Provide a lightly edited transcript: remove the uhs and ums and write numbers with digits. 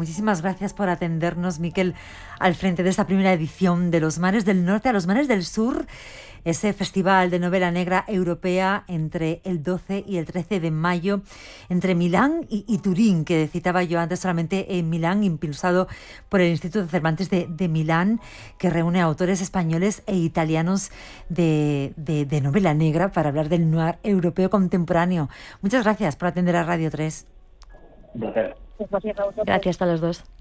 Muchísimas gracias por atendernos, Miquel, al frente de esta primera edición de Los Mares del Norte a los Mares del Sur, ese festival de novela negra europea entre el 12 y el 13 de mayo, entre Milán y Turín, que citaba yo antes, solamente en Milán, impulsado por el Instituto Cervantes de Milán, que reúne a autores españoles e italianos de novela negra para hablar del noir europeo contemporáneo. Muchas gracias por atender a Radio 3. Gracias. Gracias a los dos.